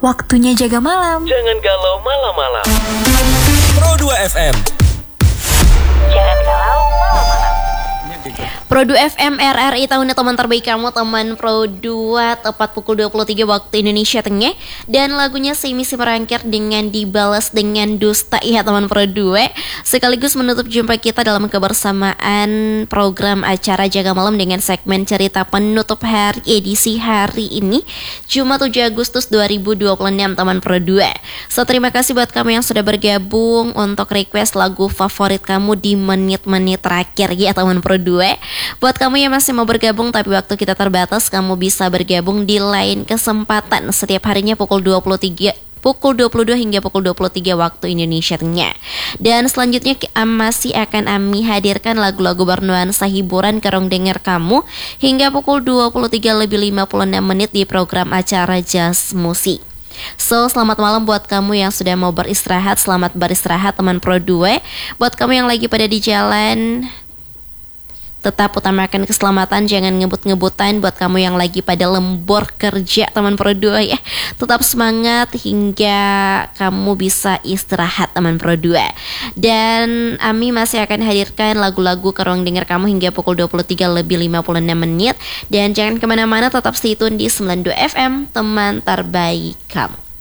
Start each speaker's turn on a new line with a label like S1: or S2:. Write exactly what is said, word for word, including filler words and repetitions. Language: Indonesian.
S1: Waktunya jaga malam.
S2: Jangan galau malam-malam. Pro dua F M.
S1: Jangan galau malam-malam.
S3: Pro dua F M R R I, tahunnya teman terbaik kamu, teman Pro dua, tepat pukul dua puluh tiga waktu Indonesia Tengah. Dan lagunya Semisi Merangkir dengan Dibalas dengan Dusta ya teman Pro dua. Sekaligus menutup jumpa kita dalam kebersamaan program acara Jaga Malam dengan segmen cerita penutup hari edisi hari ini, Jumat tujuh Agustus dua ribu dua puluh enam teman Pro dua. So terima kasih buat kamu yang sudah bergabung untuk request lagu favorit kamu di menit-menit terakhir ya teman Pro dua. Buat kamu yang masih mau bergabung tapi waktu kita terbatas, kamu bisa bergabung di lain kesempatan setiap harinya pukul dua puluh tiga pukul dua puluh dua hingga pukul dua puluh tiga waktu Indonesia Tengah. Dan selanjutnya masih akan Ami hadirkan lagu-lagu bernuansa hiburan kerong denger kamu hingga pukul dua puluh tiga lebih lima puluh enam menit di program acara Jazz Musik. So, selamat malam buat kamu yang sudah mau beristirahat, selamat beristirahat teman Pro dua. Buat kamu yang lagi pada di jalan, tetap utamakan keselamatan, jangan ngebut-ngebutan. Buat kamu yang lagi pada lembur kerja teman Pro dua ya, tetap semangat hingga kamu bisa istirahat teman Pro dua. Dan Ami masih akan hadirkan lagu-lagu kerong denger kamu hingga pukul dua puluh tiga lebih lima puluh enam menit. Dan jangan kemana-mana, tetap stay tune di sembilan puluh dua F M, teman terbaik kamu.